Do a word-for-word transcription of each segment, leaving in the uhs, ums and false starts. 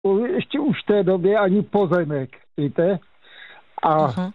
ještě už v té době ani pozemek, víte? A, uh-huh.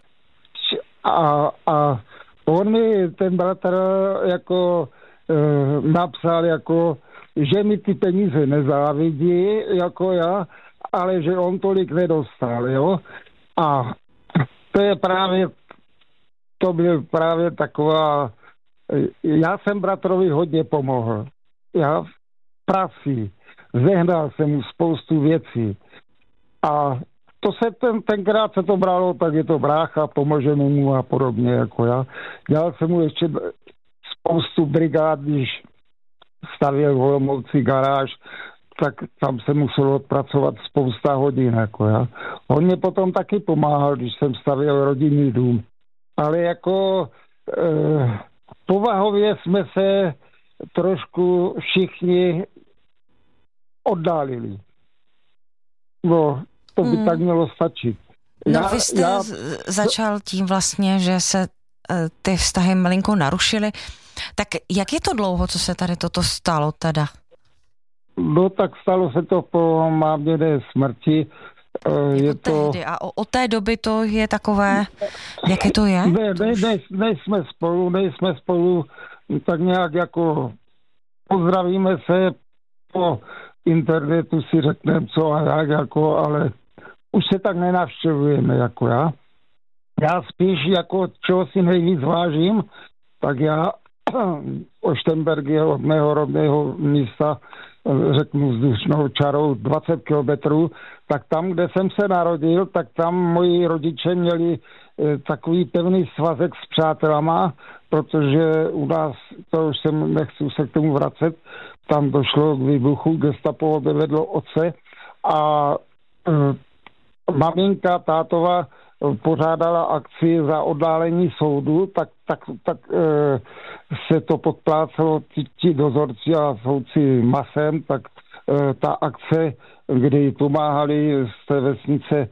a, a on mi, ten bratr, jako e, napsal, jako, že mi ty peníze nezávidí, jako já, ale že on tolik nedostal, jo? A to je právě, to byl právě taková, já jsem bratrovi hodně pomohl. Já v práci zehnal jsem mu spoustu věcí. A to se ten, tenkrát se to bralo, tak je to brácha, pomůžeme mu a podobně, jako já. Dělal jsem mu ještě spoustu brigád, když stavěl v Olomouci garáž, tak tam se muselo odpracovat spousta hodin, jako já. On mě potom taky pomáhal, když jsem stavěl rodinný dům. Ale jako eh, povahově jsme se trošku všichni oddálili. No, to by hmm. tak mělo stačit. No já, vy jste já... začal tím vlastně, že se ty vztahy malinko narušily. Tak jak je to dlouho, co se tady toto stalo teda? No tak stalo se to po máměné smrti. Je jako to... tehdy. A od té doby to je takové, jaké to je? Ne, ne, ne, nejsme spolu, nejsme spolu, tak nějak jako pozdravíme se po internetu, si řekneme co a jak, jako, ale už se tak nenavštěvujeme, jako já. Já spíš, jako čeho si nejvíc vážím, tak já o Štembergy od mého rodného místa, řeknu vzdušnou čarou dvacet kilometrů, tak tam, kde jsem se narodil, tak tam moji rodiče měli e, takový pevný svazek s přátelama, protože u nás, to už jsem, nechci se k tomu vracet, tam došlo k výbuchu, gestapo odvedlo otce a e, maminka, tátova pořádala akci za oddálení soudu, tak, tak, tak e, se to podplácelo ti, ti dozorci a soudci masem, tak e, ta akce, kdy pomáhali z té vesnice e,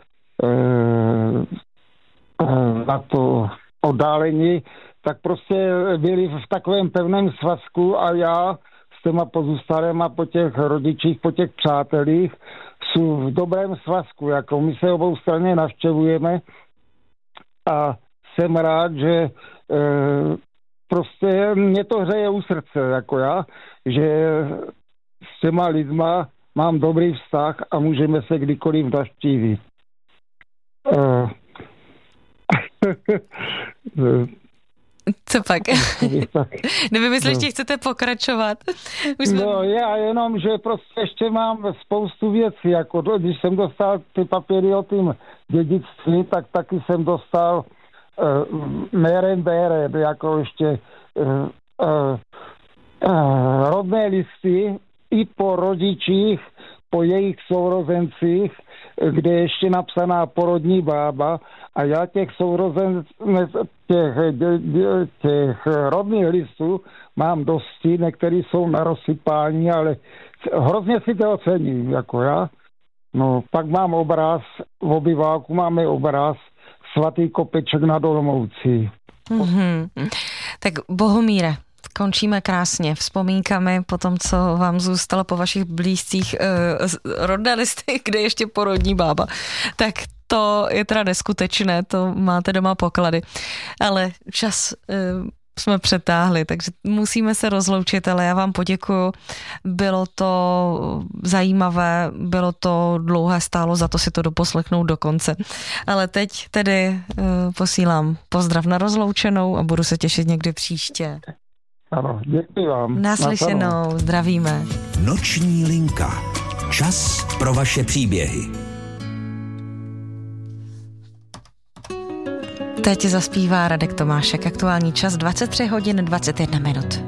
e, na to oddálení, tak prostě byli v takovém pevném svazku a já s těma pozůstalýma po těch rodičích, po těch přátelích jsou v dobrém svazku, jako my se obou straně navštěvujeme a jsem rád, že e, prostě mě to hřeje u srdce, jako já, že s těma lidma mám dobrý vztah a můžeme se kdykoliv navštívit. E, Co pak? Nevím, jestli ještě chcete pokračovat. Už jsme... No já jenom, že prostě ještě mám spoustu věcí, jako když jsem dostal ty papíry o tým dědictví, tak taky jsem dostal uh, mérem bérem, jako ještě uh, uh, uh, rodné listy i po rodičích, po jejich sourozencích, kde je ještě napsaná porodní bába a já těch sourozenců, těch, těch rodných listů mám dosti, některý jsou na rozsypání, ale hrozně si to ocením, jako já. No, pak mám obraz, v obyváku máme obraz Svatý Kopeček nad Olomoucí. Mm-hmm. Tak Bohumíre, končíme krásně vzpomínkami po tom, co vám zůstalo po vašich blízcích uh, rodné listy, kde ještě porodní bába. Tak to je teda neskutečné, to máte doma poklady. Ale čas uh, jsme přetáhli, takže musíme se rozloučit, ale já vám poděkuju. Bylo to zajímavé, bylo to dlouhé, stálo za to si to doposlechnout do konce. Ale teď tedy uh, posílám pozdrav na rozloučenou a budu se těšit někdy příště. Ano, děkuji vám. Naslyšenou, zdravíme. Noční linka. Čas pro vaše příběhy. Teď zaspívá Radek Tomášek. Aktuální čas dvacet tři hodin dvacet jedna minut.